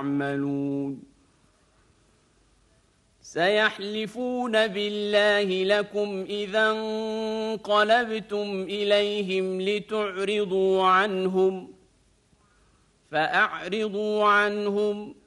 يعملون سيحلفون بالله لكم إذا انقلبتم إليهم لتعرضوا عنهم فأعرضوا عنهم